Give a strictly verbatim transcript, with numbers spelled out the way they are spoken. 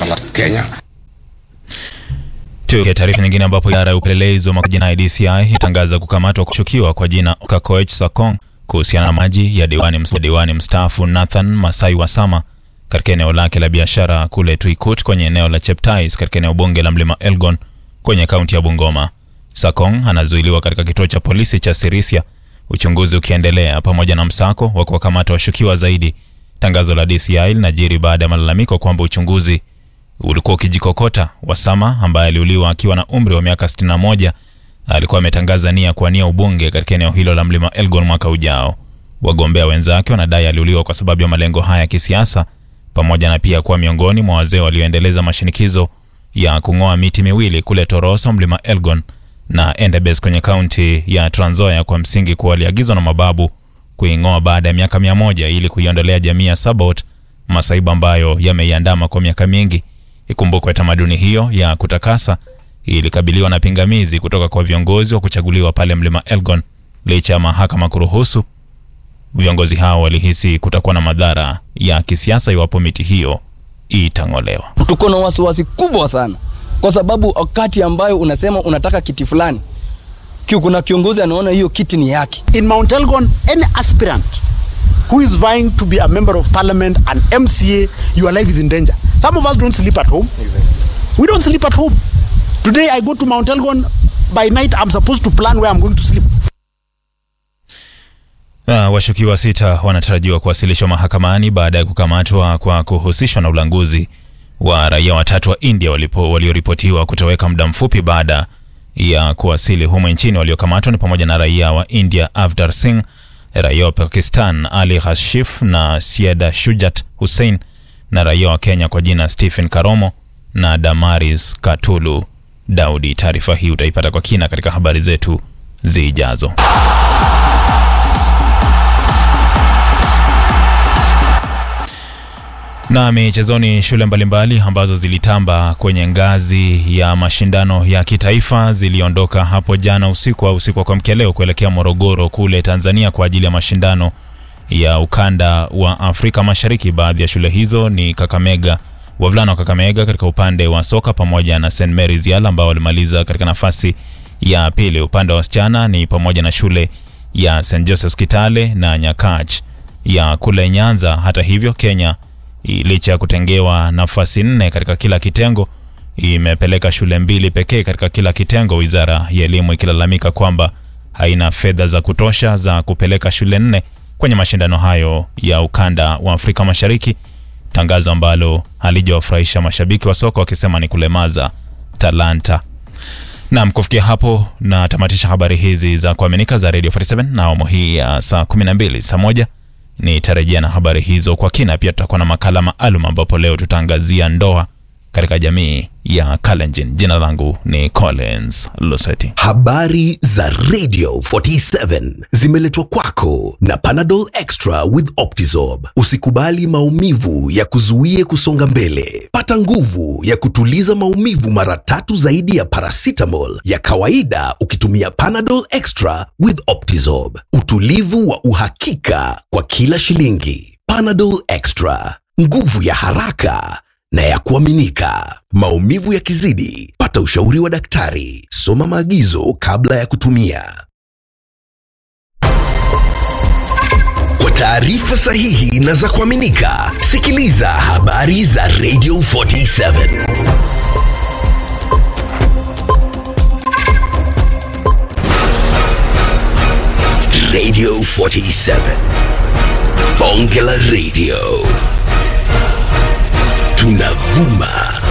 la Kenya. Tuke taarifa nyingine ambapo idara ya upelelezi wa majina D C I itangaza kukamatwa kushukiwa kwa jina Okakoech Sakong kuhusiana na maji ya diwani mstaafu diwani mstaafu Nathan Masai Wasama katika eneo lake la biashara kule Tuikut kwenye eneo la Cheptais katika eneo bunge la Mlima Elgon kwenye kaunti ya Bungoma. Sakong anazuiliwa katika kituo cha polisi cha Sirisia, uchunguzi ukiendelea pamoja na msako wa kuwakamata washukiwa zaidi. Tangazo la D C I linajiri baada ya malalamiko kwamba uchunguzi ulikuwa ukijikokota. Wasama ambaye aliuliwa akiwa na umri wa miaka sitini na moja alikuwa ametangaza nia kuwania ubunge katika eneo hilo la Mlima Elgon mwaka ujao. Wagombea wenzake wanadai aliuliwa kwa sababu ya malengo haya ya kisiasa, pamoja na pia kuwa miongoni mwa wazee walioendeleza mashinikizo ya kung'oa miti miwili kule Toroso, Mlima Elgon na Endebess kwenye kaunti ya Trans Nzoia, kwa msingi kuwa aliagizwa na mababu kuing'oa baada ya miaka mia moja ili kuiondolea jamii ya Sabaot masaibu ambayo yameiandama kwa miaka mingi. Ikumbukwe tamaduni hiyo ya kutakasa ilikabiliwa na pingamizi kutoka kwa viongozi wa kuchaguliwa pale Mlima Elgon. Licha ya mahakama kuruhusu, viongozi hao walihisi kutakuwa na madhara ya kisiasa iwapo miti hiyo itang'olewa. Tuko na wasiwasi kubwa sana kwa sababu wakati ambayo unasema unataka kiti fulani, kuna kiongozi anaona hiyo kiti ni yake. In Mount Elgon, any aspirant who is vying to be a member of parliament, an M C A, your life is in danger. Some of us don't sleep at home. Exactly. We don't sleep at home. Today I go to Mount Elgon, by night I'm supposed to plan where I'm going to sleep. Na washukiwa sita wanatarajiwa kuwasilishwa mahakamani baada ya kukamatwa kwa kuhusishwa na ulanguzi wa raia watatu wa India walipo walioripotiwa kutoweka muda mfupi baada ya kuwasili humo nchini. Waliokamatwa ni pamoja na raia wa India Avdar Singh, raia wa Pakistan Ali Khashif na Sieda Shujat Hussein, na raia wa Kenya kwa jina Stephen Karomo na Damaris Katulu Daudi. Taarifa hii utaipata kwa kina katika habari zetu zijazo. Na michezoni, shule mbalimbali ambazo zilitamba kwenye ngazi ya mashindano ya kitaifa ziliondoka hapo jana usiku au usiku kwa mkeleo kuelekea Morogoro kule Tanzania kwa ajili ya mashindano ya ukanda wa Afrika Mashariki. Baadhi ya shule hizo ni Kakamega, wavulana wa Kakamega katika upande wa soka pamoja na Saint Mary's Yala ambao walimaliza katika nafasi ya pili. Upande wa wasichana ni pamoja na shule ya Saint Joseph's Kitale na Nyakach ya kule Nyanza. Hata hivyo, Kenya licha ya kutengewa nafasi nne katika kila kitengo imepeleka shule mbili pekee katika kila kitengo, wizara ya elimu ikilalamika kwamba haina fedha za kutosha za kupeleka shule nne kwenye mashindano hayo ya ukanda wa Afrika Mashariki, tangazo ambalo halijawafurahisha mashabiki wa soka wakisema ni kulemaza talanta. Na kufikia hapo na tamatisha habari hizi za kuaminika za Radio arobaini na saba na awamu hii ya saa kumi na mbili. Saa moja nitarejea na habari hizo kwa kina. Pia tutakuwa na makala maalum ambapo leo tutaangazia ndoa katika jamii ya Kalenjin. Jina langu ni Collins Luseti. Habari za Radio arobaini na saba zimeletwa kwako na Panadol Extra with Optizorb. Usikubali maumivu ya kuzuie kusonga mbele. Pata nguvu ya kutuliza maumivu mara tatu zaidi ya paracetamol ya kawaida ukitumia Panadol Extra with Optizorb. Utulivu wa uhakika kwa kila shilingi. Panadol Extra, nguvu ya haraka na ya kuaminika. Maumivu yakizidi, pata ushauri wa daktari. Soma maagizo kabla ya kutumia. Kwa taarifa sahihi na za kuaminika, sikiliza habari za Radio arobaini na saba. Radio arobaini na saba. Bonge la Radio. Tunavuma